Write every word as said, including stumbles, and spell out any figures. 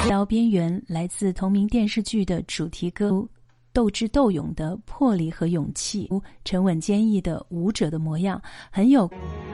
聊边缘来自同名电视剧的主题歌，斗智斗勇的魄力和勇气，沉稳坚毅的武者的模样，很有